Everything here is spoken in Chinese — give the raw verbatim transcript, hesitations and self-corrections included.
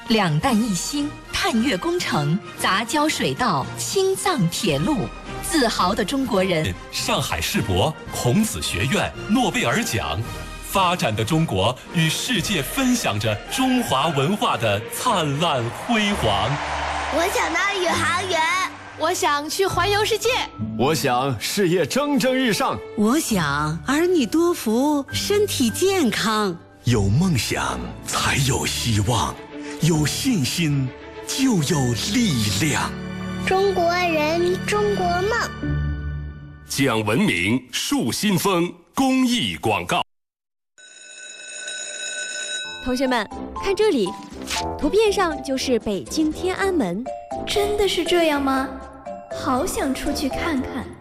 两弹一星、探月工程、杂交水稻、青藏铁路，自豪的中国人。 上海世博、孔子学院、诺贝尔奖，发展的中国与世界分享着中华文化的灿烂辉煌。 我想当宇航员， 我想去环游世界， 我想事业蒸蒸日上， 我想儿女多福，身体健康。 有梦想才有希望，有信心就有力量。 中国人，中国梦。 讲文明树新风公益广告。 同学们，看这里，图片上就是北京天安门。 真的是这样吗？好想出去看看。